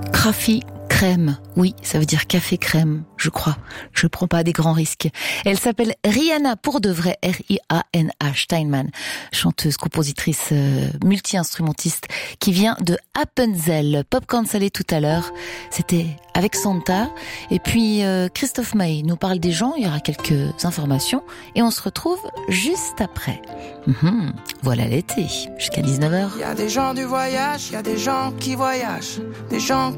Krafi crème, oui, ça veut dire café crème, je crois. Je prends pas des grands risques. Elle s'appelle Rihanna pour de vrai, R-I-A-N-A Steinman, chanteuse, compositrice, multi-instrumentiste, qui vient de Appenzell. Popcorn salé tout à l'heure, c'était avec Santa. Et puis Christophe Maé nous parle des gens, il y aura quelques informations et on se retrouve juste après. Voilà l'été, jusqu'à 19h. Il y a des gens du voyage, il y a des gens qui voyagent, des gens